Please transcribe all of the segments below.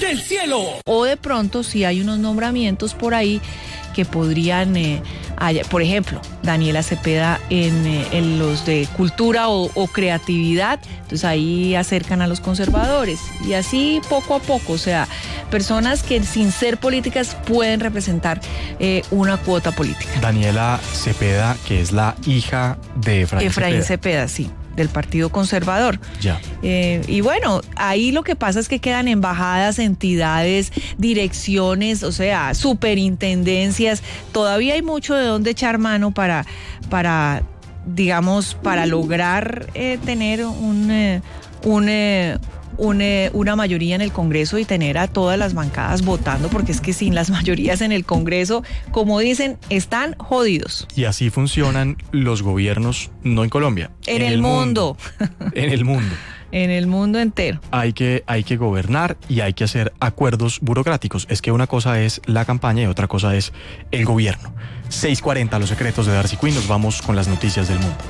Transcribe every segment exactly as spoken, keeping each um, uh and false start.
del cielo. O de pronto si hay unos nombramientos por ahí que podrían, eh, haya, por ejemplo, Daniela Cepeda en, eh, en los de cultura o, o creatividad, entonces ahí acercan a los conservadores y así poco a poco, o sea, personas que sin ser políticas pueden representar eh, una cuota política. Daniela Cepeda, que es la hija de Efraín, Efraín Cepeda. Cepeda, sí, del Partido Conservador. Ya. Eh, y bueno, ahí lo que pasa es que quedan embajadas, entidades, direcciones, o sea, superintendencias. Todavía hay mucho de dónde echar mano para, para digamos, para lograr eh, tener un, eh, un, eh, un eh, una mayoría en el Congreso y tener a todas las bancadas votando, porque es que sin las mayorías en el Congreso, como dicen, están jodidos. Y así funcionan los gobiernos, no en Colombia. En, en el, el mundo. mundo. En el mundo. En el mundo entero. Hay que, hay que gobernar y hay que hacer acuerdos burocráticos. Es que una cosa es la campaña y otra cosa es el gobierno. seis cuarenta, Los Secretos de Darcy Quinn. Nos vamos con las noticias del mundo.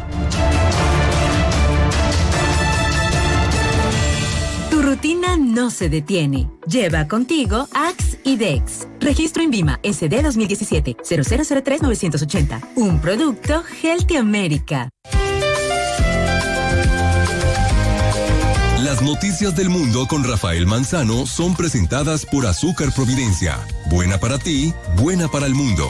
Tu rutina no se detiene. Lleva contigo Axe y Dex. Registro INVIMA S D dos mil diecisiete cero cero cero tres nueve ocho cero. Un producto Healthy America. Las noticias del mundo con Rafael Manzano son presentadas por Azúcar Providencia. Buena para ti, buena para el mundo.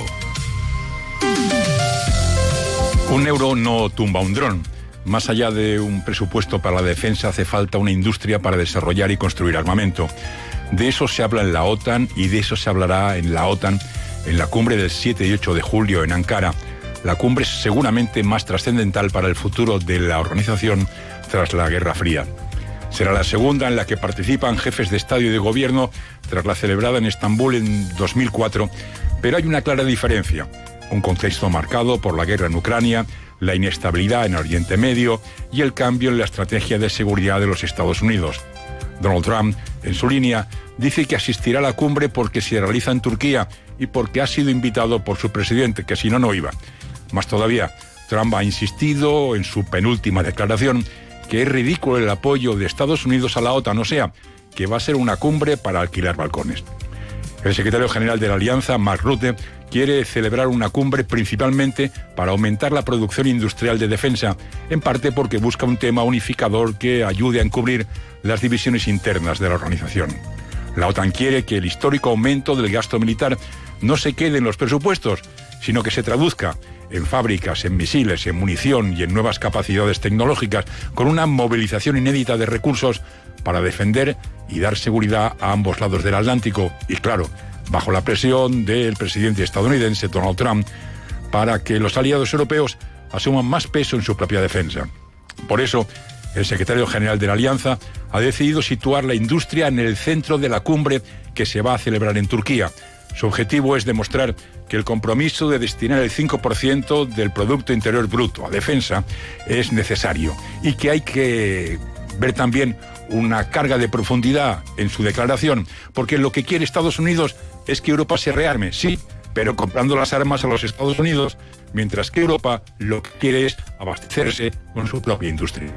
Un euro no tumba un dron. Más allá de un presupuesto para la defensa, hace falta una industria para desarrollar y construir armamento. De eso se habla en la OTAN y de eso se hablará en la OTAN en la cumbre del siete y ocho de julio en Ankara. La cumbre es seguramente más trascendental para el futuro de la organización tras la Guerra Fría. Será la segunda en la que participan jefes de Estado y de Gobierno tras la celebrada en Estambul en dos mil cuatro, pero hay una clara diferencia. Un contexto marcado por la guerra en Ucrania, la inestabilidad en Oriente Medio y el cambio en la estrategia de seguridad de los Estados Unidos. Donald Trump, en su línea, dice que asistirá a la cumbre porque se realiza en Turquía y porque ha sido invitado por su presidente, que si no, no iba. Más todavía, Trump ha insistido en su penúltima declaración que es ridículo el apoyo de Estados Unidos a la OTAN, o sea, que va a ser una cumbre para alquilar balcones. El secretario general de la Alianza, Mark Rutte, quiere celebrar una cumbre principalmente para aumentar la producción industrial de defensa, en parte porque busca un tema unificador que ayude a encubrir las divisiones internas de la organización. La OTAN quiere que el histórico aumento del gasto militar no se quede en los presupuestos, sino que se traduzca en fábricas, en misiles, en munición y en nuevas capacidades tecnológicas, con una movilización inédita de recursos para defender y dar seguridad a ambos lados del Atlántico. Y claro, bajo la presión del presidente estadounidense Donald Trump, para que los aliados europeos asuman más peso en su propia defensa. Por eso, el secretario general de la Alianza ha decidido situar la industria en el centro de la cumbre que se va a celebrar en Turquía. Su objetivo es demostrar que el compromiso de destinar el cinco por ciento del Producto Interior Bruto a defensa es necesario y que hay que ver también una carga de profundidad en su declaración, porque lo que quiere Estados Unidos es que Europa se rearme, sí, pero comprando las armas a los Estados Unidos, mientras que Europa lo que quiere es abastecerse con su propia industria.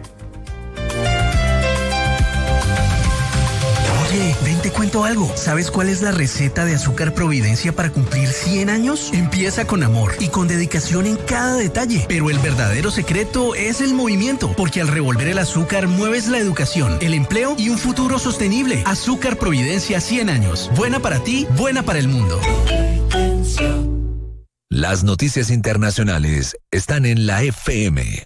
Oye, ven, te cuento algo. ¿Sabes cuál es la receta de Azúcar Providencia para cumplir cien años? Empieza con amor y con dedicación en cada detalle. Pero el verdadero secreto es el movimiento, porque al revolver el azúcar mueves la educación, el empleo y un futuro sostenible. Azúcar Providencia cien años. Buena para ti, buena para el mundo. Las noticias internacionales están en la F M.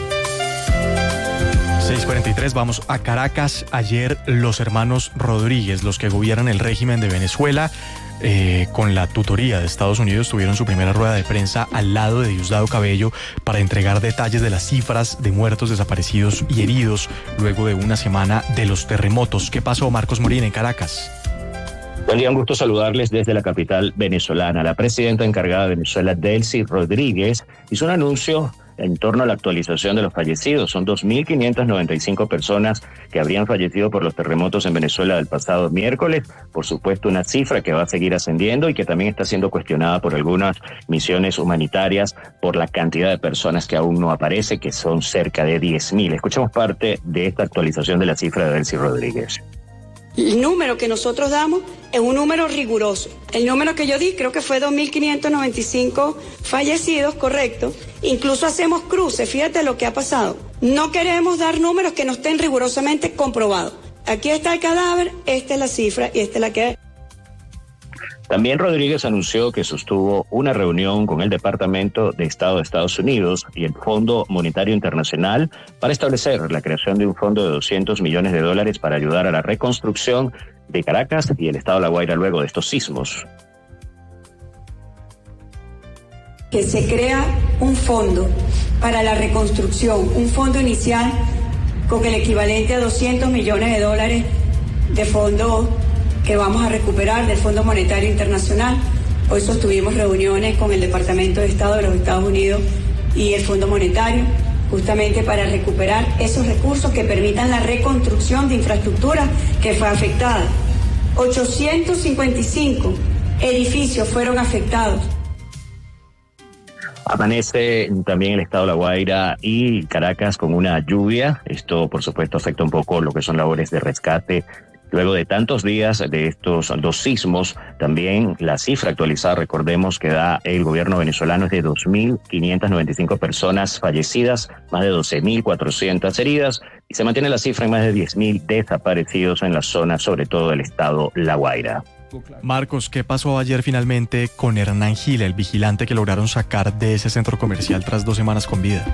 seis cuarenta y tres, vamos a Caracas. Ayer los hermanos Rodríguez, los que gobiernan el régimen de Venezuela, eh, con la tutoría de Estados Unidos, tuvieron su primera rueda de prensa al lado de Diosdado Cabello para entregar detalles de las cifras de muertos, desaparecidos y heridos luego de una semana de los terremotos. ¿Qué pasó, Marcos Morín, en Caracas? Buen día, un gusto saludarles desde la capital venezolana. La presidenta encargada de Venezuela, Delcy Rodríguez, hizo un anuncio en torno a la actualización de los fallecidos. Son dos mil quinientas noventa y cinco personas que habrían fallecido por los terremotos en Venezuela del pasado miércoles. Por supuesto, una cifra que va a seguir ascendiendo y que también está siendo cuestionada por algunas misiones humanitarias por la cantidad de personas que aún no aparece, que son cerca de diez mil. Escuchemos parte de esta actualización de la cifra de Delcy Rodríguez. El número que nosotros damos es un número riguroso. El número que yo di creo que fue dos mil quinientos noventa y cinco fallecidos, correcto. Incluso hacemos cruces, fíjate lo que ha pasado. No queremos dar números que no estén rigurosamente comprobados. Aquí está el cadáver, esta es la cifra y esta es la que hay. También Rodríguez anunció que sostuvo una reunión con el Departamento de Estado de Estados Unidos y el Fondo Monetario Internacional para establecer la creación de un fondo de doscientos millones de dólares para ayudar a la reconstrucción de Caracas y el estado de La Guaira luego de estos sismos. Que se crea un fondo para la reconstrucción, un fondo inicial con el equivalente a doscientos millones de dólares de fondo que vamos a recuperar del Fondo Monetario Internacional. Hoy sostuvimos reuniones con el Departamento de Estado de los Estados Unidos y el Fondo Monetario, justamente para recuperar esos recursos que permitan la reconstrucción de infraestructura que fue afectada. ochocientos cincuenta y cinco edificios fueron afectados. Amanece también el estado de La Guaira y Caracas con una lluvia. Esto, por supuesto, afecta un poco lo que son labores de rescate. Luego de tantos días de estos dos sismos, también la cifra actualizada, recordemos, que da el gobierno venezolano es de dos mil quinientas noventa y cinco personas fallecidas, más de doce mil cuatrocientas heridas, y se mantiene la cifra en más de diez mil desaparecidos en la zona, sobre todo del estado La Guaira. Marcos, ¿qué pasó ayer finalmente con Hernán Gil, el vigilante que lograron sacar de ese centro comercial tras dos semanas con vida?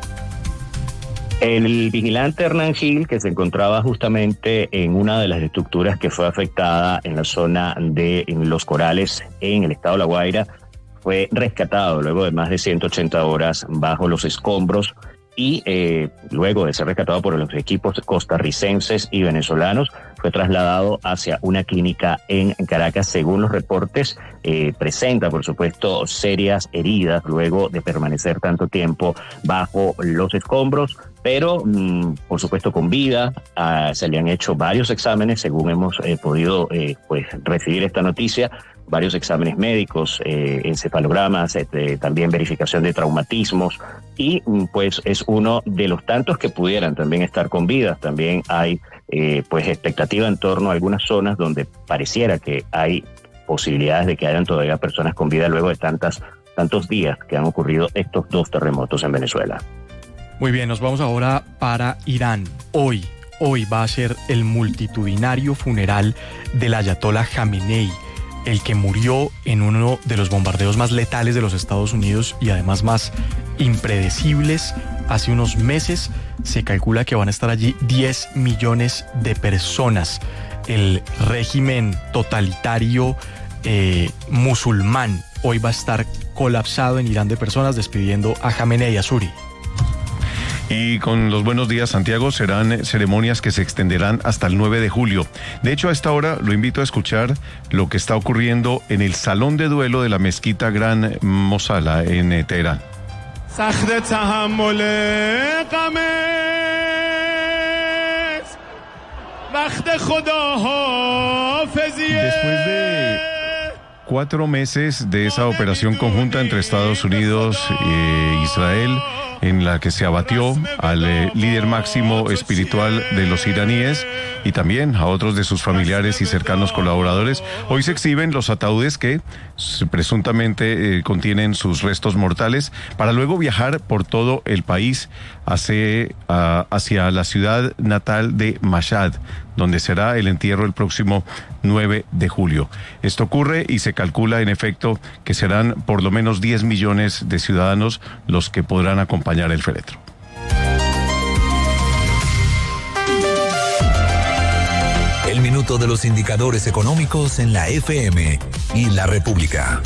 El vigilante Hernán Gil, que se encontraba justamente en una de las estructuras que fue afectada en la zona de en Los Corales, en el estado de La Guaira, fue rescatado luego de más de ciento ochenta horas bajo los escombros y eh, luego de ser rescatado por los equipos costarricenses y venezolanos, fue trasladado hacia una clínica en Caracas. Según los reportes, eh, presenta, por supuesto, serias heridas luego de permanecer tanto tiempo bajo los escombros, pero mmm, por supuesto con vida. Uh, se le han hecho varios exámenes, según hemos eh, podido eh, pues recibir esta noticia, varios exámenes médicos, eh, encefalogramas, eh, también verificación de traumatismos, y pues es uno de los tantos que pudieran también estar con vida. También hay eh, pues expectativa en torno a algunas zonas donde pareciera que hay posibilidades de que hayan todavía personas con vida luego de tantas, tantos días que han ocurrido estos dos terremotos en Venezuela. Muy bien, nos vamos ahora para Irán. Hoy, hoy va a ser el multitudinario funeral del ayatolá Jamenei, el que murió en uno de los bombardeos más letales de los Estados Unidos y además más impredecibles. Hace unos meses se calcula que van a estar allí diez millones de personas. El régimen totalitario eh, musulmán hoy va a estar colapsado en Irán de personas, despidiendo a Jamenei, Azuri. Y con los buenos días, Santiago, serán ceremonias que se extenderán hasta el nueve de julio. De hecho, a esta hora lo invito a escuchar lo que está ocurriendo en el salón de duelo de la mezquita Gran Mosala en Teherán. Después de cuatro meses de esa operación conjunta entre Estados Unidos e Israel, en la que se abatió al eh, líder máximo espiritual de los iraníes y también a otros de sus familiares y cercanos colaboradores, hoy se exhiben los ataúdes que presuntamente eh, contienen sus restos mortales, para luego viajar por todo el país hacia, uh, hacia la ciudad natal de Mashhad, donde será el entierro el próximo nueve de julio. Esto ocurre y se calcula en efecto que serán por lo menos diez millones de ciudadanos los que podrán acompañar el féretro. El minuto de los indicadores económicos en la F M y la República.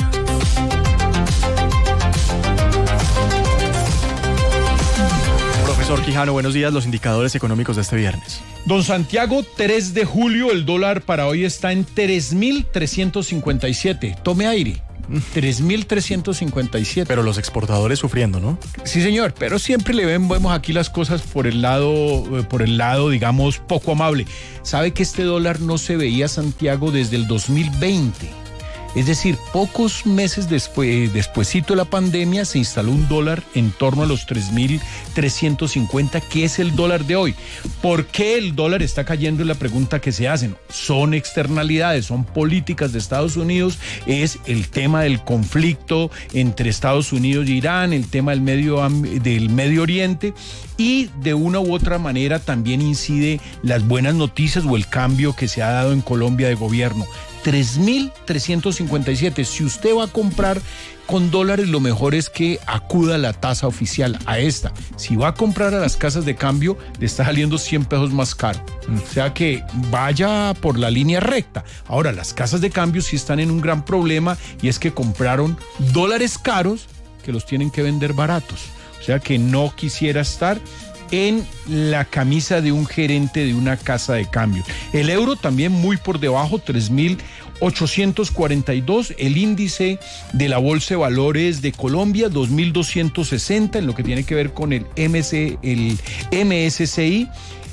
Profesor Quijano, buenos días. Los indicadores económicos de este viernes. Don Santiago, tres de julio, el dólar para hoy está en tres mil trescientos cincuenta y siete. Tome aire. tres mil trescientos cincuenta y siete. Pero los exportadores sufriendo, ¿no? Sí, señor, pero siempre le ven, vemos aquí las cosas por el lado, por el lado, digamos, poco amable. ¿Sabe que este dólar no se veía, Santiago, desde el dos mil veinte? Es decir, pocos meses después, despuesito de la pandemia se instaló un dólar en torno a los tres mil trescientos cincuenta, que es el dólar de hoy. ¿Por qué el dólar está cayendo? Es la pregunta que se hacen. Son externalidades, son políticas de Estados Unidos, es el tema del conflicto entre Estados Unidos y Irán, el tema del Medio, del Medio Oriente, y de una u otra manera también incide las buenas noticias o el cambio que se ha dado en Colombia de gobierno. tres mil trescientos cincuenta y siete. Si usted va a comprar con dólares, lo mejor es que acuda a la tasa oficial, a esta. Si va a comprar a las casas de cambio, le está saliendo cien pesos más caro. O sea que vaya por la línea recta. Ahora, las casas de cambio sí están en un gran problema, y es que compraron dólares caros que los tienen que vender baratos. O sea que no quisiera estar en la camisa de un gerente de una casa de cambio. El euro también muy por debajo, tres mil ochocientos cuarenta y dos. El índice de la Bolsa de Valores de Colombia, dos mil doscientos sesenta, en lo que tiene que ver con el M S, el M S C I.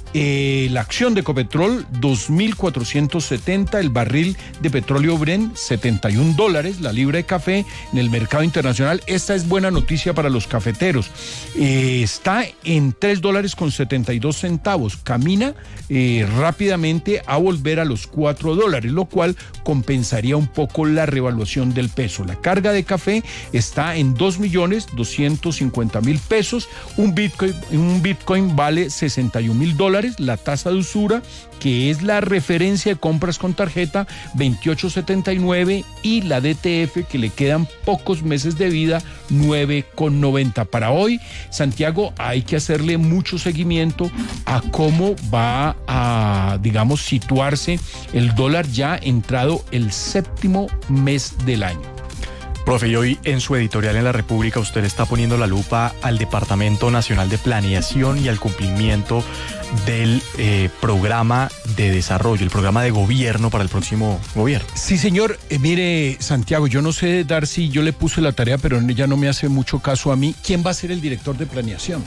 Eh, la acción de Ecopetrol, dos mil cuatrocientos setenta, el barril de petróleo Brent, setenta y un dólares, la libra de café en el mercado internacional. Esta es buena noticia para los cafeteros. Eh, está en tres dólares con setenta y dos centavos. Camina eh, rápidamente a volver a los cuatro dólares, lo cual compensaría un poco la revaluación del peso. La carga de café está en dos millones doscientos cincuenta mil pesos. Un Bitcoin, un Bitcoin vale sesenta y un mil dólares. La tasa de usura, que es la referencia de compras con tarjeta, veintiocho setenta y nueve, y la D T F, que le quedan pocos meses de vida, nueve con noventa. Para hoy, Santiago, hay que hacerle mucho seguimiento a cómo va a, digamos, situarse el dólar ya entrado el séptimo mes del año. Profe, y hoy en su editorial en La República usted está poniendo la lupa al Departamento Nacional de Planeación y al cumplimiento del eh, programa de desarrollo, el programa de gobierno para el próximo gobierno. Sí, señor. Eh, mire, Santiago, yo no sé, Darcy, yo le puse la tarea, pero ella no me hace mucho caso a mí. ¿Quién va a ser el director de planeación?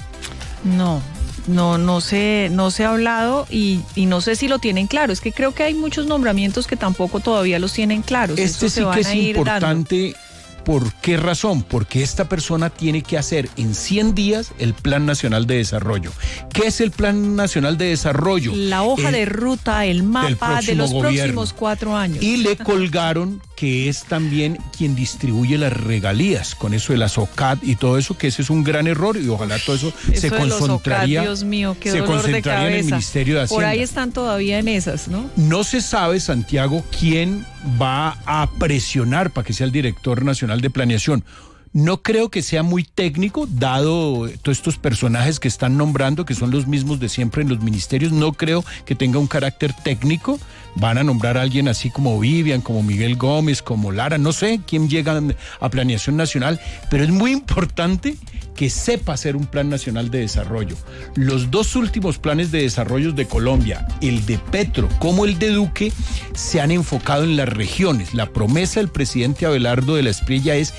No. No, no se, no se ha hablado y, y no sé si lo tienen claro. Es que creo que hay muchos nombramientos que tampoco todavía los tienen claros. Este Estos sí se van que es a ir importante. dando. ¿Por qué razón? Porque esta persona tiene que hacer en cien días el Plan Nacional de Desarrollo. ¿Qué es el Plan Nacional de Desarrollo? La hoja el, de ruta, el mapa de los gobierno. próximos cuatro años. Y le colgaron que es también quien distribuye las regalías, con eso de la SOCAT y todo eso, que ese es un gran error, y ojalá todo eso, eso se concentraría, Dios mío, qué se dolor de cabeza. en el Ministerio de Hacienda. Por ahí están todavía en esas, ¿no? No se sabe, Santiago, quién va a presionar para que sea el director nacional de planeación. No creo que sea muy técnico, dado todos estos personajes que están nombrando, que son los mismos de siempre en los ministerios. No creo que tenga un carácter técnico. Van a nombrar a alguien así como Vivian, como Miguel Gómez, como Lara, no sé quién llega a Planeación Nacional, pero es muy importante que sepa hacer un plan nacional de desarrollo. Los dos últimos planes de desarrollo de Colombia, el de Petro como el de Duque, se han enfocado en las regiones. La promesa del presidente Abelardo de la Espriella es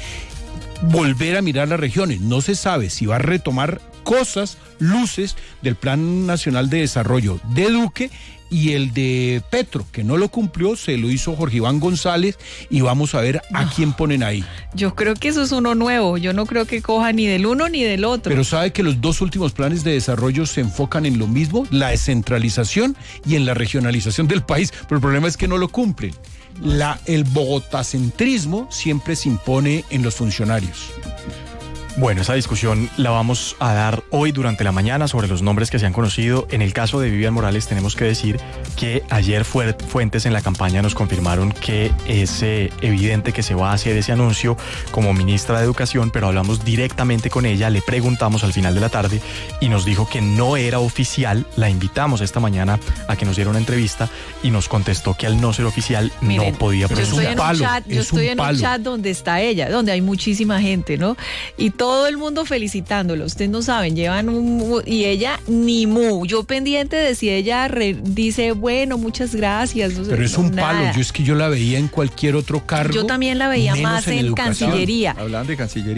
volver a mirar las regiones. No se sabe si va a retomar cosas, luces del Plan Nacional de Desarrollo de Duque, y el de Petro, que no lo cumplió, se lo hizo Jorge Iván González, y vamos a ver a no. quién ponen ahí. Yo creo que eso es uno nuevo, yo no creo que coja ni del uno ni del otro. Pero sabe que los dos últimos planes de desarrollo se enfocan en lo mismo, la descentralización y en la regionalización del país, pero el problema es que no lo cumplen. La, el bogotacentrismo siempre se impone en los funcionarios. Bueno, esa discusión la vamos a dar hoy durante la mañana sobre los nombres que se han conocido. En el caso de Vivian Morales tenemos que decir que ayer fuentes en la campaña nos confirmaron que es eh, evidente que se va a hacer ese anuncio como ministra de Educación, pero hablamos directamente con ella, le preguntamos al final de la tarde y nos dijo que no era oficial. La invitamos esta mañana a que nos diera una entrevista y nos contestó que al no ser oficial Miren, no podía presentar. Yo estoy, en un, chat, yo estoy un en un chat donde está ella, donde hay muchísima gente, ¿no? Y todo Todo el mundo felicitándola, ustedes no saben, llevan un... Y ella ni mu, yo pendiente de si ella re, dice, bueno, muchas gracias. Pero no, es un nada. palo, yo es que yo la veía en cualquier otro cargo. Yo también la veía más en, en Cancillería. Hablaban de Cancillería.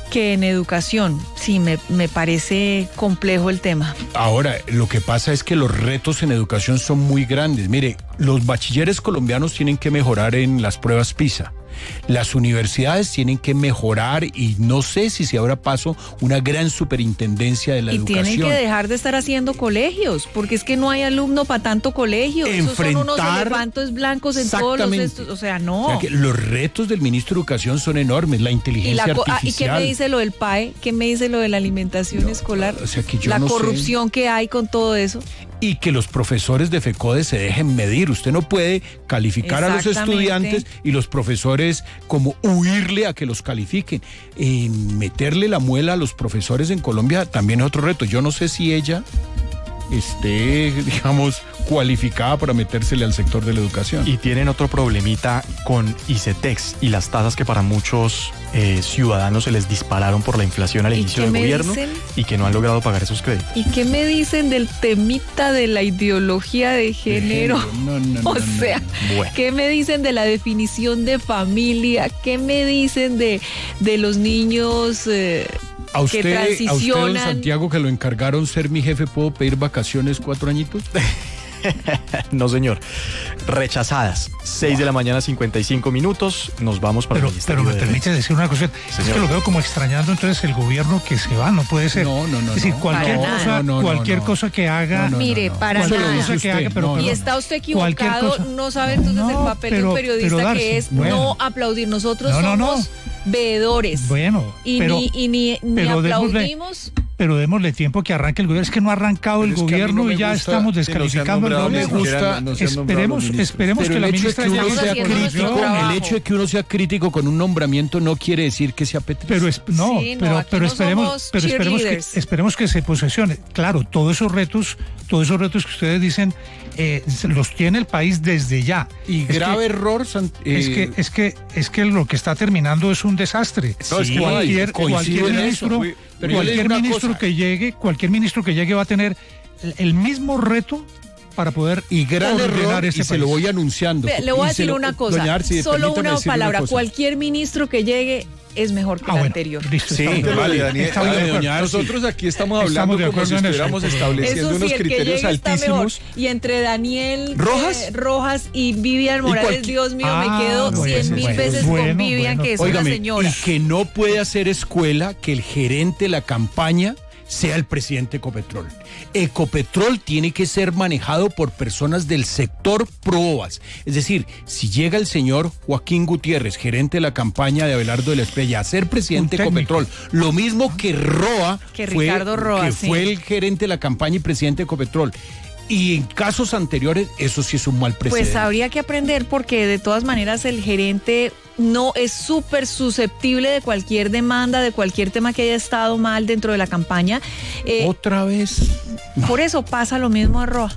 que en educación. Sí, me, me parece complejo el tema. Ahora, lo que pasa es que los retos en educación son muy grandes. Mire, los bachilleres colombianos tienen que mejorar en las pruebas PISA. Las universidades tienen que mejorar y no sé si se habrá paso una gran superintendencia de la y educación. Y tienen que dejar de estar haciendo colegios, porque es que no hay alumno para tanto colegio. Enfrentar, esos son unos elefantes blancos en todos los estos, o sea, no. O sea, que los retos del ministro de Educación son enormes, la inteligencia ¿Y la, artificial. Ah, ¿y qué me dice lo del P A E? ¿Qué me dice lo de la alimentación no, escolar? O sea, que yo la no corrupción sé. que hay con todo eso. Y que los profesores de FECODE se dejen medir. Usted no puede calificar a los estudiantes y los profesores como huirle a que los califiquen. Eh, meterle la muela a los profesores en Colombia también es otro reto. Yo no sé si ella esté, digamos, cualificada para metérsele al sector de la educación. Y tienen otro problemita con ICETEX y las tasas que para muchos eh, ciudadanos se les dispararon por la inflación al inicio del gobierno dicen? y que no han logrado pagar esos créditos. ¿Y qué me dicen del temita de la ideología de género? De género. No, no, no, o sea, no, no. Bueno. ¿Qué me dicen de la definición de familia? ¿Qué me dicen de, de los niños... Eh, ¿A usted, ¿A usted, don Santiago, que lo encargaron ser mi jefe, puedo pedir vacaciones cuatro añitos? No, señor. Rechazadas. seis de la mañana, cincuenta y cinco minutos. Nos vamos para pero, el Ministerio. Pero me permite decir una cosa. Señor. Es que lo veo como extrañando entonces el gobierno que se va. No puede ser. No, no, no. Es decir, cualquier, no, cosa, no, no, cualquier no, no. cosa que haga. No, no, Mire, no, no. para cualquier nada. Cosa que haga, pero, no, pero, y está usted equivocado. No sabe entonces no, el papel pero, de un periodista Darcy, que es bueno. no aplaudir. Nosotros no, no, somos no. veedores. Bueno. Y pero, ni, y ni, ni aplaudimos. Pero démosle tiempo que arranque el gobierno. Es que no ha arrancado el gobierno no y ya gusta, estamos descalificando no al me gusta. No esperemos esperemos que la ministra que uno sea crítico, el hecho de que uno sea crítico con un nombramiento no quiere decir que sea petrista. Pero es, no, sí, no, pero, pero no esperemos, pero esperemos que, esperemos que se posesione. Claro, todos esos retos, todos esos retos que ustedes dicen eh, los tiene el país desde ya. Y es grave que, error. Sant, eh, es que es que es que lo que está terminando es un desastre. No, sí, cualquier cualquier ministro, eso, pero cualquier ministro que llegue, cualquier ministro que llegue va a tener el mismo reto para poder y gran error este y se lo voy anunciando. Le, le voy a decir lo, una cosa, Arce, solo una palabra, una cualquier ministro que llegue es mejor que ah, el bueno, anterior. Listo, sí, vale, Daniel, vale, doña Nosotros aquí estamos hablando estamos como si estuviéramos estableciendo sí, unos criterios altísimos. Y entre Daniel Rojas, eh, Rojas y Vivian Morales, Dios mío, ah, me quedo bueno, cien mil bueno, veces bueno, con Vivian, bueno. que es Óigame, una señora. Y que no puede hacer escuela que el gerente de la campaña sea el presidente de Ecopetrol. Ecopetrol tiene que ser manejado por personas del sector PROAS. Es decir, si llega el señor Joaquín Gutiérrez, gerente de la campaña de Abelardo de la Espriella, a ser presidente de Ecopetrol, lo mismo que Roa, que fue, Ricardo Roa, que sí. fue el gerente de la campaña y presidente de Ecopetrol. Y en casos anteriores, eso sí es un mal precedente. Pues habría que aprender porque de todas maneras el gerente no es súper susceptible de cualquier demanda, de cualquier tema que haya estado mal dentro de la campaña. Eh, ¿Otra vez? No. Por eso pasa lo mismo a Roa.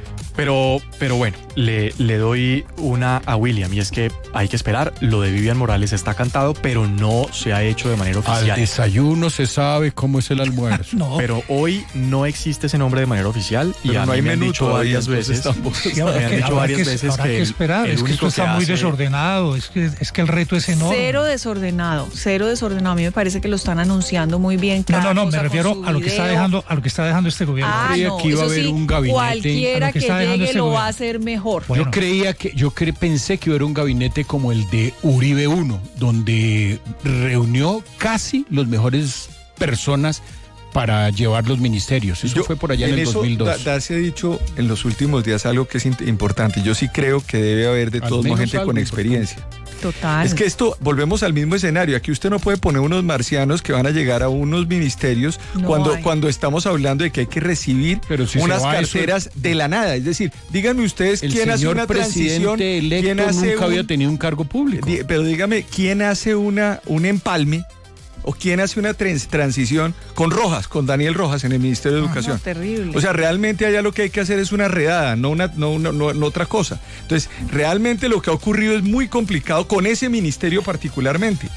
Pero, pero bueno, le, le doy una a William y es que hay que esperar. Lo de Vivian Morales está cantado, pero no se ha hecho de manera oficial. Al desayuno se sabe cómo es el almuerzo. No. Pero hoy no existe ese nombre de manera oficial y pero a no hay me han menú dicho varias veces. Sí, me han que, dicho varias que, veces que, que esperar. El, el es que esto está que muy hace... desordenado. Es que es que el reto es enorme. Cero desordenado, cero desordenado. A mí me parece que lo están anunciando muy bien. No, no, no. Me refiero a lo que está dejando, a lo que está dejando este gobierno. Ah, no, aquí va a haber sí, un gabinete. Cualquiera que, que llegue este lo gobierno. va a hacer mejor. Bueno. Yo creía que, yo cre, pensé que hubiera un gabinete como el de Uribe uno, donde reunió casi los mejores personas para llevar los ministerios. Eso yo, fue por allá en, en el eso, dos mil dos. Da, Darcy ha dicho en los últimos días algo que es importante. Yo sí creo que debe haber de todos modos gente algo, con experiencia. Total. Es que esto, volvemos al mismo escenario. Aquí usted no puede poner unos marcianos que van a llegar a unos ministerios no cuando, cuando estamos hablando de que hay que recibir si unas carteras eso, de la nada. Es decir, díganme ustedes quién hace una transición. Electo quién hace nunca un, había tenido un cargo público. Pero dígame, ¿quién hace una un empalme? ¿O quién hace una trans transición con Rojas, con Daniel Rojas en el Ministerio de Educación? No, terrible. O sea, realmente allá lo que hay que hacer es una redada, no, una, no, no, no, no otra cosa. Entonces, realmente lo que ha ocurrido es muy complicado con ese ministerio particularmente.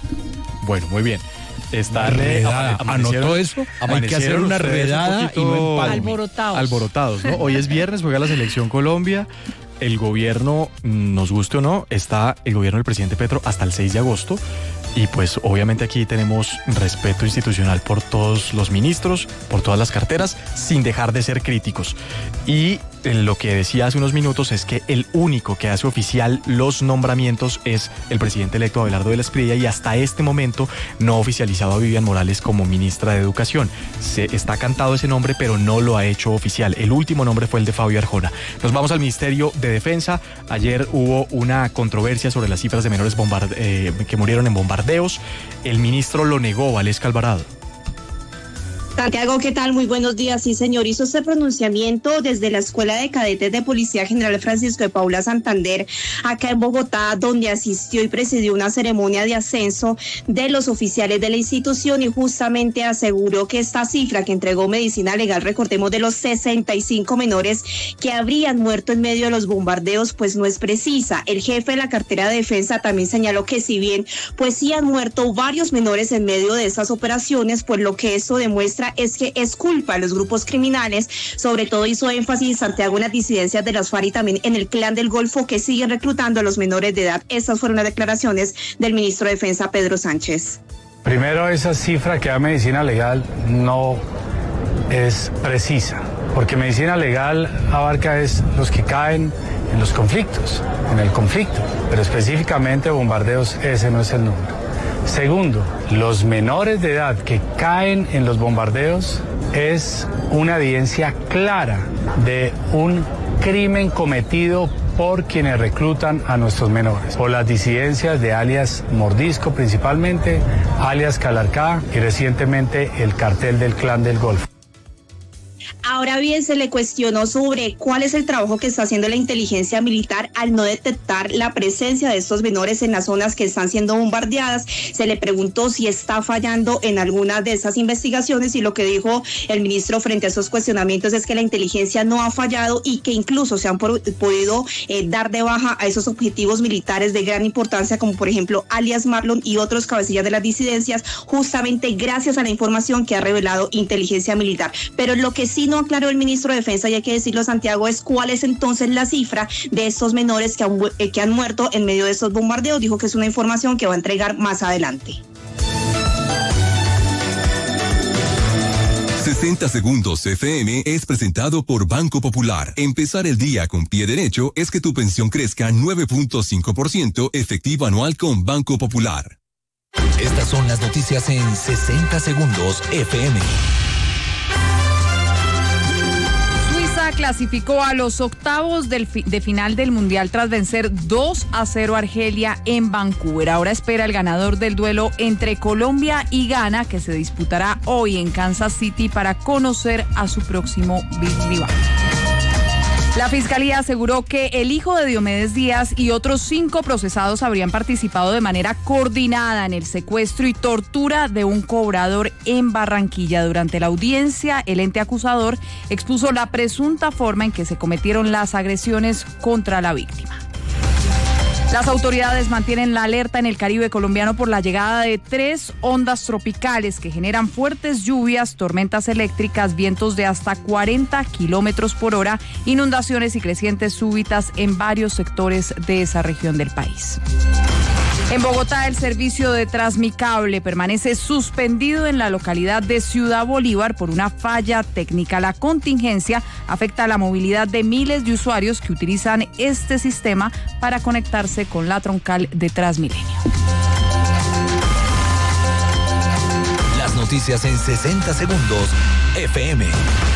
Bueno, muy bien. Está ¿Anotó eso? Hay que hacer una redada un y no alborotados. Alborotados, ¿no? Hoy es viernes, juega la Selección Colombia. el gobierno, nos guste o no, está el gobierno del presidente Petro hasta el seis de agosto. Y pues obviamente aquí tenemos respeto institucional por todos los ministros, por todas las carteras, sin dejar de ser críticos. Y lo que decía hace unos minutos es que el único que hace oficial los nombramientos es el presidente electo Abelardo de la Espriella, y hasta este momento no ha oficializado a Vivian Morales como ministra de Educación. Se está cantado ese nombre, pero no lo ha hecho oficial. El último nombre fue el de Fabio Arjona. Nos vamos al Ministerio de Defensa. Ayer hubo una controversia sobre las cifras de menores bombard- eh, que murieron en bombardeos. El ministro lo negó, Valesca Alvarado. Santiago, ¿qué tal? Muy buenos días. Sí, señor, hizo este pronunciamiento desde la Escuela de Cadetes de Policía General Francisco de Paula Santander, acá en Bogotá, donde asistió y presidió una ceremonia de ascenso de los oficiales de la institución, y justamente aseguró que esta cifra que entregó Medicina Legal, recordemos, de los sesenta y cinco menores que habrían muerto en medio de los bombardeos, pues no es precisa. El jefe de la cartera de defensa también señaló que si bien pues sí han muerto varios menores en medio de esas operaciones, pues lo que esto demuestra es que es culpa de los grupos criminales. Sobre todo hizo énfasis Santiago en las disidencias de las FARC y también en el Clan del Golfo, que siguen reclutando a los menores de edad. Estas fueron las declaraciones del ministro de Defensa, Pedro Sánchez. Primero, esa cifra que da Medicina Legal no es precisa, porque Medicina Legal abarca es los que caen en los conflictos, en el conflicto, pero específicamente bombardeos, ese no es el número. Segundo, los menores de edad que caen en los bombardeos es una evidencia clara de un crimen cometido por quienes reclutan a nuestros menores, por las disidencias de alias Mordisco principalmente, alias Calarcá y recientemente el cartel del Clan del Golfo. Ahora bien, se le cuestionó sobre cuál es el trabajo que está haciendo la inteligencia militar al no detectar la presencia de estos menores en las zonas que están siendo bombardeadas. Se le preguntó si está fallando en alguna de esas investigaciones, y lo que dijo el ministro frente a esos cuestionamientos es que la inteligencia no ha fallado y que incluso se han por, podido eh, dar de baja a esos objetivos militares de gran importancia, como por ejemplo alias Marlon y otros cabecillas de las disidencias, justamente gracias a la información que ha revelado inteligencia militar. Pero lo que sí no aclaró el ministro de Defensa, y hay que decirlo, Santiago, es cuál es entonces la cifra de estos menores que han, eh, que han muerto en medio de estos bombardeos. Dijo que es una información que va a entregar más adelante. sesenta Segundos F M es presentado por Banco Popular. Empezar el día con pie derecho es que tu pensión crezca nueve punto cinco por ciento efectivo anual con Banco Popular. Estas son las noticias en sesenta Segundos F M. Clasificó a los octavos del fi- de final del Mundial tras vencer dos a cero a Argelia en Vancouver. Ahora espera el ganador del duelo entre Colombia y Ghana, que se disputará hoy en Kansas City, para conocer a su próximo rival. La Fiscalía aseguró que el hijo de Diomedes Díaz y otros cinco procesados habrían participado de manera coordinada en el secuestro y tortura de un cobrador en Barranquilla. Durante la audiencia, el ente acusador expuso la presunta forma en que se cometieron las agresiones contra la víctima. Las autoridades mantienen la alerta en el Caribe colombiano por la llegada de tres ondas tropicales que generan fuertes lluvias, tormentas eléctricas, vientos de hasta cuarenta kilómetros por hora, inundaciones y crecientes súbitas en varios sectores de esa región del país. En Bogotá, el servicio de Transmicable permanece suspendido en la localidad de Ciudad Bolívar por una falla técnica. La contingencia afecta a la movilidad de miles de usuarios que utilizan este sistema para conectarse con la troncal de Transmilenio. Las noticias en sesenta Segundos F M.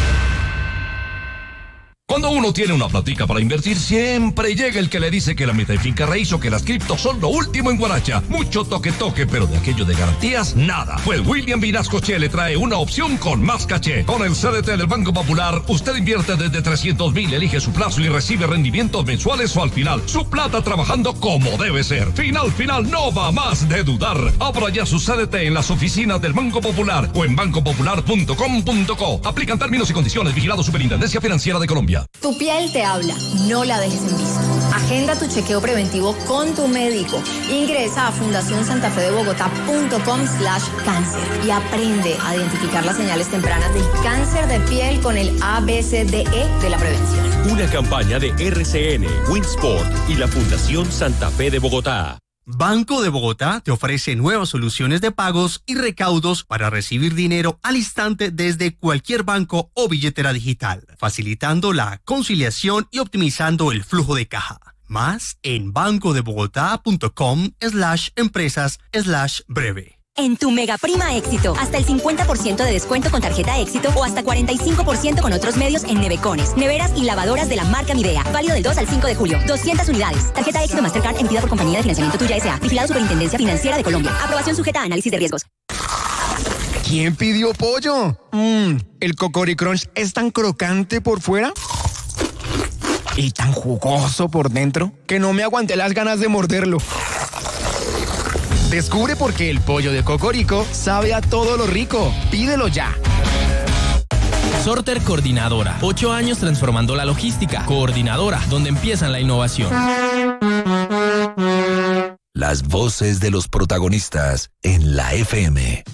Cuando uno tiene una platica para invertir, siempre llega el que le dice que la meta de finca raíz o que las criptos son lo último en Guaracha. Mucho toque toque, pero de aquello de garantías, nada. Pues William Vinascoche le trae una opción con más caché. Con el C D T del Banco Popular, usted invierte desde trescientos mil, elige su plazo y recibe rendimientos mensuales o al final. Su plata trabajando como debe ser. Final, final, no va más de dudar. Abra ya su C D T en las oficinas del Banco Popular o en banco popular punto com punto co. Aplican términos y condiciones. Vigilado Superintendencia Financiera de Colombia. Colombia. Tu piel te habla, no la dejes en visto. Agenda tu chequeo preventivo con tu médico. Ingresa a fundación santa fe de bogotá punto com slash cáncer y aprende a identificar las señales tempranas del cáncer de piel con el A B C D E de la prevención. Una campaña de R C N, Winsport y la Fundación Santa Fe de Bogotá. Banco de Bogotá te ofrece nuevas soluciones de pagos y recaudos para recibir dinero al instante desde cualquier banco o billetera digital, facilitando la conciliación y optimizando el flujo de caja. Más en bancodebogotá.com slash empresas slash breve. En tu Mega Prima Éxito, hasta el cincuenta por ciento de descuento con tarjeta Éxito o hasta cuarenta y cinco por ciento con otros medios en nevecones, neveras y lavadoras de la marca Midea. Válido del dos al cinco de julio. doscientas unidades. Tarjeta Éxito Mastercard emitida por Compañía de Financiamiento Tuya S A. Vigilado Superintendencia Financiera de Colombia. Aprobación sujeta a análisis de riesgos. ¿Quién pidió pollo? Mmm, ¿el Cocori Crunch es tan crocante por fuera y tan jugoso por dentro que no me aguanté las ganas de morderlo? Descubre por qué el pollo de Cocorico sabe a todo lo rico. Pídelo ya. Sorter Coordinadora. Ocho años transformando la logística. Coordinadora, donde empiezan la innovación. Las voces de los protagonistas en la F M.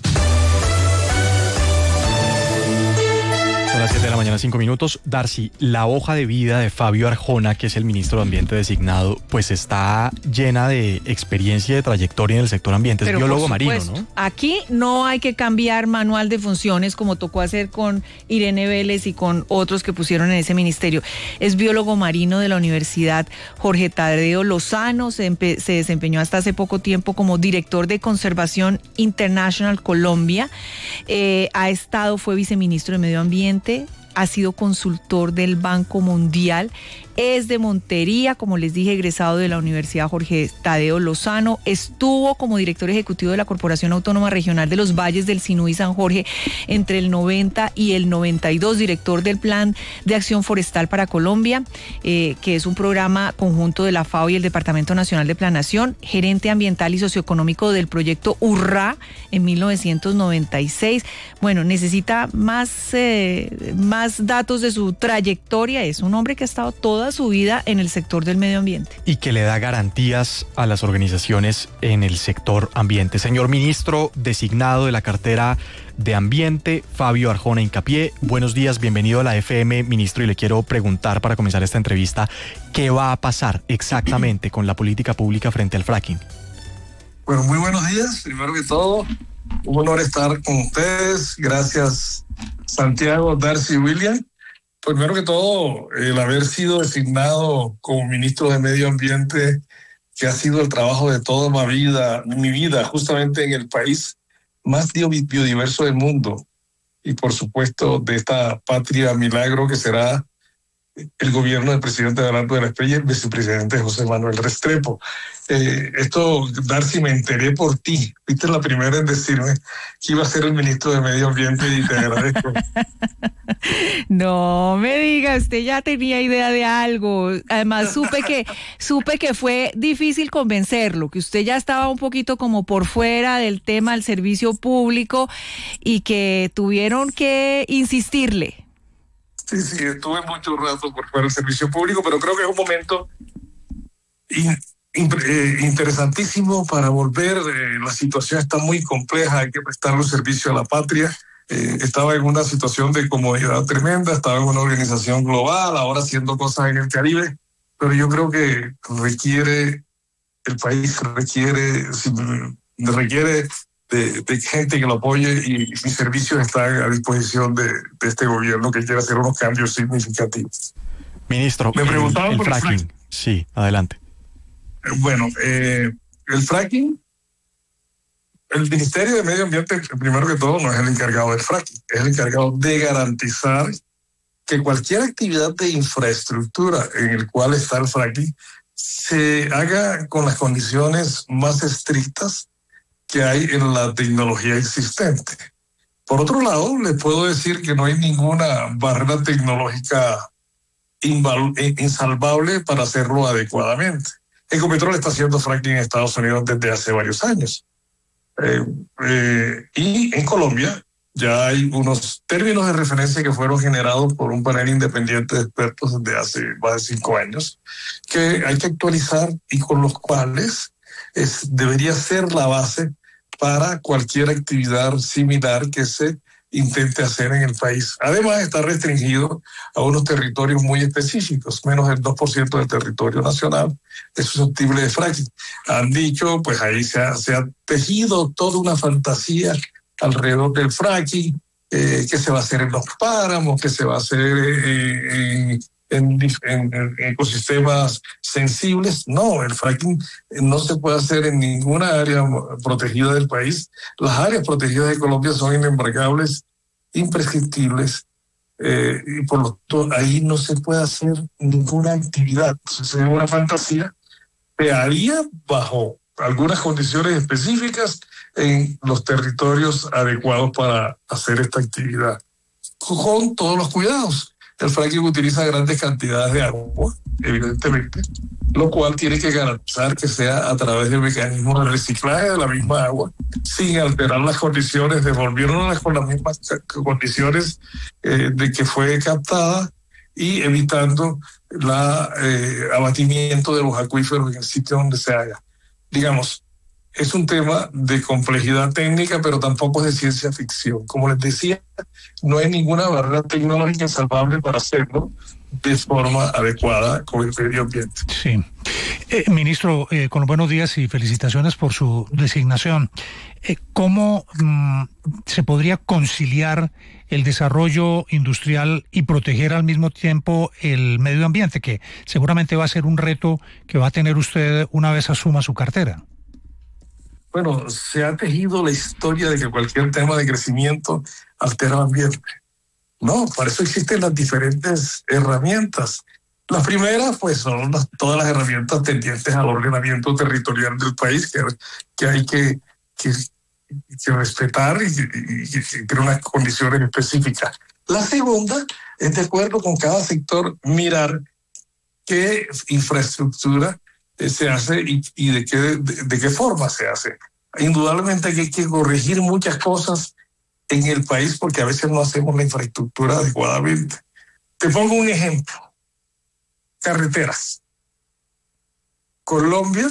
Son las siete de la mañana, cinco minutos. Darcy, la hoja de vida de Fabio Arjona, que es el ministro de Ambiente designado, pues está llena de experiencia y de trayectoria en el sector ambiente. Es biólogo marino, ¿no? Aquí no hay que cambiar manual de funciones como tocó hacer con Irene Vélez y con otros que pusieron en ese ministerio. Es biólogo marino de la Universidad Jorge Tadeo Lozano. Se, empe- se desempeñó hasta hace poco tiempo como director de Conservación International Colombia. Eh, ha estado, fue viceministro de Medio Ambiente. Ha sido consultor del Banco Mundial, es de Montería, como les dije, egresado de la Universidad Jorge Tadeo Lozano, estuvo como director ejecutivo de la Corporación Autónoma Regional de los Valles del Sinuí San Jorge entre el noventa y el noventa y dos, director del Plan de Acción Forestal para Colombia, eh, que es un programa conjunto de la FAO y el Departamento Nacional de Planación, gerente ambiental y socioeconómico del proyecto URRA en mil novecientos noventa y seis. Bueno, necesita más, eh, más datos de su trayectoria. Es un hombre que ha estado toda su vida en el sector del medio ambiente. Y que le da garantías a las organizaciones en el sector ambiente. Señor ministro designado de la cartera de Ambiente, Fabio Arjona Hincapié, buenos días, bienvenido a la F M, ministro, y le quiero preguntar para comenzar esta entrevista, ¿qué va a pasar exactamente con la política pública frente al fracking? Bueno, muy buenos días, primero que todo, un honor estar con ustedes, gracias Santiago, Darcy y William. Primero que todo, el haber sido designado como ministro de Medio Ambiente, que ha sido el trabajo de toda mi vida, mi vida justamente en el país más biodiverso del mundo y por supuesto de esta patria milagro que será el gobierno del presidente Abelardo de la Espriella y el vicepresidente José Manuel Restrepo. Eh, esto, Darcy, me enteré por ti. Fuiste la primera en decirme que iba a ser el ministro de Medio Ambiente y te agradezco. No me diga, usted ya tenía idea de algo. Además, supe que supe que fue difícil convencerlo, que usted ya estaba un poquito como por fuera del tema del servicio público y que tuvieron que insistirle. Sí, sí, estuve mucho rato por fuera del servicio público, pero creo que es un momento in, in, eh, interesantísimo para volver. Eh, la situación está muy compleja, hay que prestar los servicios a la patria. Eh, estaba en una situación de comodidad tremenda, estaba en una organización global, ahora haciendo cosas en el Caribe, pero yo creo que requiere, el país requiere, requiere de, de gente que lo apoye y mis servicios están a disposición de, de este gobierno que quiere hacer unos cambios significativos. Ministro, me preguntaban el, el por fracking. el fracking. Sí, adelante. Bueno, eh, el fracking, el Ministerio de Medio Ambiente, primero que todo, no es el encargado del fracking, es el encargado de garantizar que cualquier actividad de infraestructura en el cual está el fracking se haga con las condiciones más estrictas que hay en la tecnología existente. Por otro lado, les puedo decir que no hay ninguna barrera tecnológica insalvable para hacerlo adecuadamente. Ecopetrol está haciendo fracking en Estados Unidos desde hace varios años. Eh, eh, y en Colombia Ya hay unos términos de referencia que fueron generados por un panel independiente de expertos desde hace más de cinco años, que hay que actualizar y con los cuales es, debería ser la base para cualquier actividad similar que se intente hacer en el país. Además, está restringido a unos territorios muy específicos, menos del dos por ciento del territorio nacional es susceptible de fracking. Han dicho, pues ahí se ha, se ha tejido toda una fantasía alrededor del fracking, eh, que se va a hacer en los páramos, que se va a hacer eh, en, en, en, en ecosistemas sensibles. No, el fracking no se puede hacer en ninguna área protegida del país. Las áreas protegidas de Colombia son inembargables, imprescriptibles, eh, y por lo tanto ahí no se puede hacer ninguna actividad. Entonces es una fantasía. Se haría bajo algunas condiciones específicas en los territorios adecuados para hacer esta actividad, con todos los cuidados. El fracking utiliza grandes cantidades de agua, evidentemente, lo cual tiene que garantizar que sea a través de mecanismos de reciclaje de la misma agua, sin alterar las condiciones, devolviéndolas con las mismas condiciones eh, de que fue captada y evitando el eh, abatimiento de los acuíferos en el sitio donde se haga. Digamos, es un tema de complejidad técnica, pero tampoco es de ciencia ficción. Como les decía, no hay ninguna barrera tecnológica salvable para hacerlo de forma adecuada con el medio ambiente. Sí. Eh, ministro, eh, con los buenos días y felicitaciones por su designación. Eh, ¿Cómo mm, se podría conciliar el desarrollo industrial y proteger al mismo tiempo el medio ambiente, que seguramente va a ser un reto que va a tener usted una vez asuma su cartera? Bueno, se ha tejido la historia de que cualquier tema de crecimiento altera el ambiente. No, para eso existen las diferentes herramientas. Las primeras, pues, son las, todas las herramientas tendientes al ordenamiento territorial del país que, que hay que, que, que respetar y, y, y crear unas condiciones específicas. La segunda es, de acuerdo con cada sector, mirar qué infraestructura se hace y, y de, qué, de, de qué forma se hace. Indudablemente que hay que corregir muchas cosas en el país porque a veces no hacemos la infraestructura adecuadamente. Te pongo un ejemplo. Carreteras. Colombia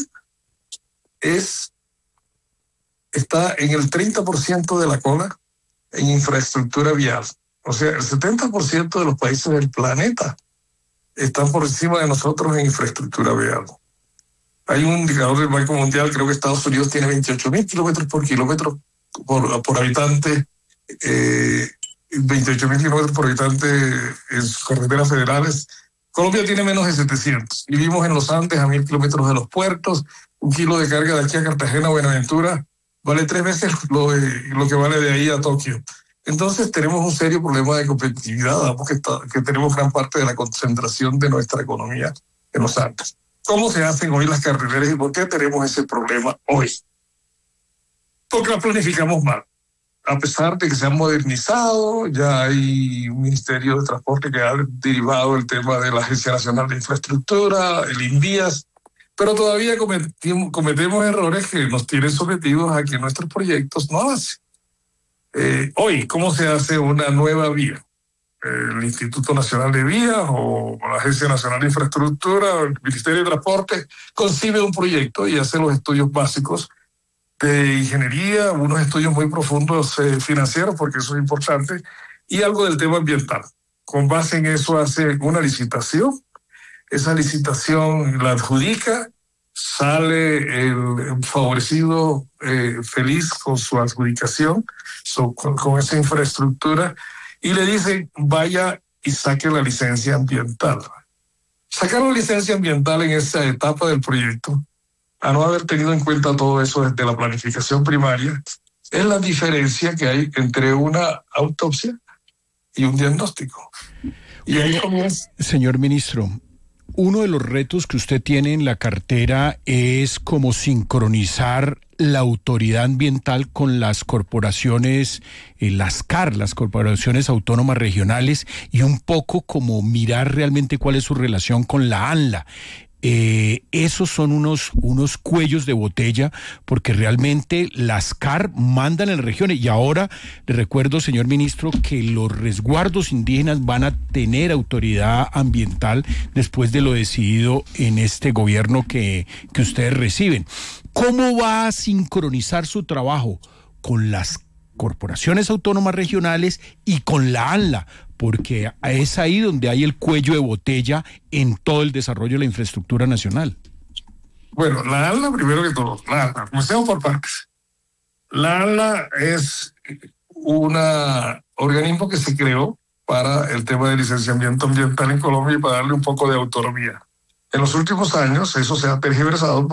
es, está en el treinta por ciento de la cola en infraestructura vial. O sea, el setenta por ciento de los países del planeta están por encima de nosotros en infraestructura vial. Hay un indicador del Banco Mundial, creo que Estados Unidos tiene veintiocho mil kilómetros por kilómetro por, por habitante, eh, veintiocho mil kilómetros por habitante en sus carreteras federales. Colombia tiene menos de setecientos. Vivimos en los Andes a mil kilómetros de los puertos. Un kilo de carga de aquí a Cartagena o Buenaventura vale tres veces lo, de, lo que vale de ahí a Tokio. Entonces tenemos un serio problema de competitividad, dado que, está, que tenemos gran parte de la concentración de nuestra economía en los Andes. ¿Cómo se hacen hoy las carreteras y por qué tenemos ese problema hoy? Porque las planificamos mal. A pesar de que se han modernizado, ya hay un Ministerio de Transporte que ha derivado el tema de la Agencia Nacional de Infraestructura, el INVIAS, pero todavía cometimos, cometemos errores que nos tienen sometidos a que nuestros proyectos no avancen. Eh, hoy, ¿cómo se hace una nueva vía? El Instituto Nacional de Vías o la Agencia Nacional de Infraestructura o el Ministerio de Transporte concibe un proyecto y hace los estudios básicos de ingeniería, unos estudios muy profundos eh, financieros, porque eso es importante, y algo del tema ambiental. Con base en eso hace una licitación, esa licitación la adjudica, sale el favorecido eh, feliz con su adjudicación, so, con, con esa infraestructura, y le dicen, vaya y saque la licencia ambiental. Sacar la licencia ambiental en esa etapa del proyecto, a no haber tenido en cuenta todo eso desde la planificación primaria, es la diferencia que hay entre una autopsia y un diagnóstico. Y ahí comienza. Señor ministro, uno de los retos que usted tiene en la cartera es como sincronizar la autoridad ambiental con las corporaciones, eh, las C A R, las corporaciones autónomas regionales, y un poco como mirar realmente cuál es su relación con la ANLA. Eh, esos son unos, unos cuellos de botella, porque realmente las C A R mandan en regiones. Y ahora le recuerdo, señor ministro, que los resguardos indígenas van a tener autoridad ambiental después de lo decidido en este gobierno que, que ustedes reciben. ¿Cómo va a sincronizar su trabajo con las corporaciones autónomas regionales y con la ANLA? Porque es ahí donde hay el cuello de botella en todo el desarrollo de la infraestructura nacional. Bueno, la ANLA, primero que todo, la ANLA, comencemos por partes. La ANLA es un organismo que se creó para el tema de licenciamiento ambiental en Colombia y para darle un poco de autonomía. En los últimos años eso se ha tergiversado